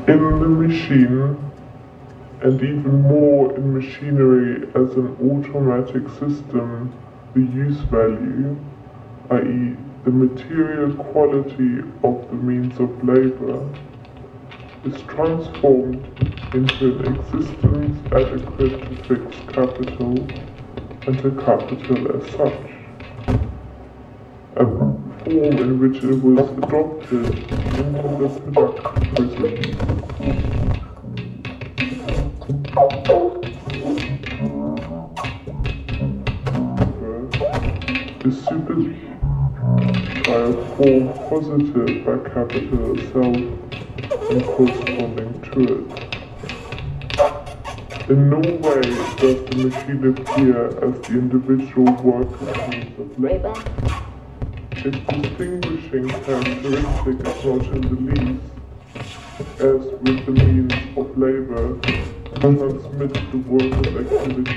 In the machine, and even more in machinery as an automatic system, the use value, i.e. the material quality of the means of labor, is transformed into an existence adequate to fixed capital and to capital as such, a form in which it was adopted into the productive prison. Is superseded by a form posited by capital itself and corresponding to it. In no way does the machine appear as the individual worker's means of labor. Its distinguishing characteristic is not in the least, as with the means of labor, transmits the worker's activity